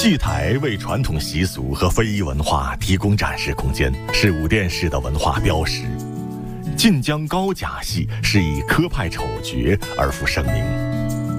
戏台为传统习俗和非遗文化提供展示空间，是武殿市的文化标识。晋江高甲戏是以科派丑角而负盛名。